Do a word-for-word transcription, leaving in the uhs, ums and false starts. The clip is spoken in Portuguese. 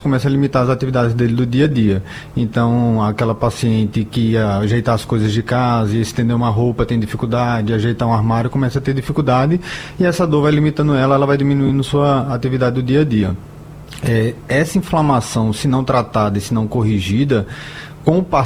começa a limitar as atividades dele do dia a dia. Então, aquela paciente que ia ajeitar as coisas de casa, ia estender uma roupa, tem dificuldade, ajeitar um armário, começa a ter dificuldade, e essa dor vai limitando ela, ela vai diminuindo sua atividade do dia a dia. É, essa inflamação, se não tratada e se não corrigida, com o